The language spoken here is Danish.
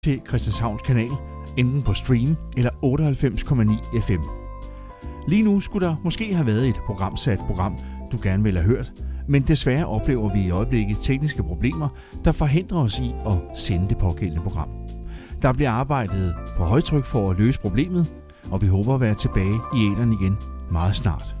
til Christianshavns Kanal, enten på stream eller 98,9 FM. Lige nu skulle der måske have været et programsat program, du gerne ville have hørt, men desværre oplever vi i øjeblikket tekniske problemer, der forhindrer os i at sende det pågældende program. Der bliver arbejdet på højtryk for at løse problemet, og vi håber at være tilbage i æteren igen meget snart.